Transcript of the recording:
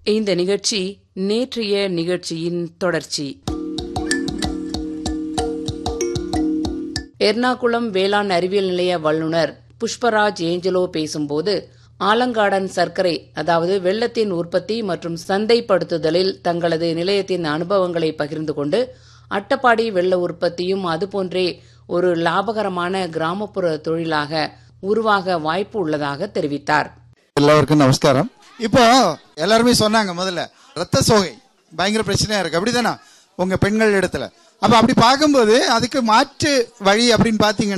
இந்த நிகழ்ச்சி நேற்றைய நிகழ்ச்சியின் தொடர்ச்சி. எர்ணாகுளம் வேளாண் அறிவியல் நிலைய வல்லுநர் புஷ்பராஜ் ஏஞ்சலோ பேசும்போது, ஆலங்காடன் சர்க்கரை அதாவது வெல்லத்தின் உற்பத்தி மற்றும் சந்தைப்படுத்துதலில் தங்களது நிலையத்தின் அனுபவங்களை பகிர்ந்து கொண்டு, அட்டப்பாடி வெள்ள உற்பத்தியும் அதுபோன்றே ஒரு லாபகரமான கிராமப்புற தொழிலாக உருவாக வாய்ப்பு உள்ளதாக தெரிவித்தார். எல்லாருக்கும் நமஸ்காரம். இப்போ எல்லாருமே சொன்னாங்க, முதல்ல ரத்த சோகை பயங்கர பிரச்சனையா இருக்கு, அப்படிதானா உங்க பெண்கள் இடத்துல? அப்ப அப்படி பார்க்கும்போது அதுக்கு மாற்று வழி அப்படின்னு பாத்தீங்கன்னா